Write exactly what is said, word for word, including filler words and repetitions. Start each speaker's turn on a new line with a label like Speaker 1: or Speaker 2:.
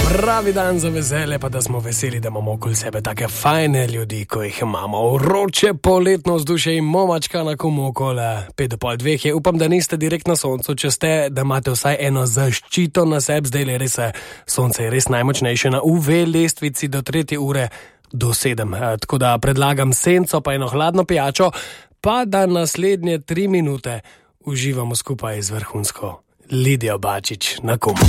Speaker 1: Pravi dan za veselje, pa da smo veseli, da imamo okoli sebe take fajne ljudi, ko jih imamo. Vroče poletno vzdušje in momačka na komu okoli pet do pol dveh je. Upam, da niste direkt na soncu, če ste, da imate vsaj eno zaščito na sebi. Zdaj le res sonce je res najmočnejše na U V lestvici do tretje ure do sedem. Tako da predlagam senco pa eno hladno pijačo, pa da naslednje tri minute uživamo skupaj z vrhunsko Lidijo Bačič na komu.